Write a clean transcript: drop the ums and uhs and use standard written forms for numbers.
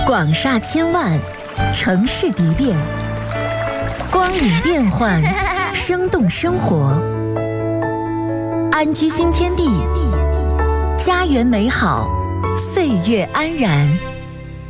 广厦千万，城市蝶变，光影变幻，生动生活。安居新天地，家园美好，岁月安然。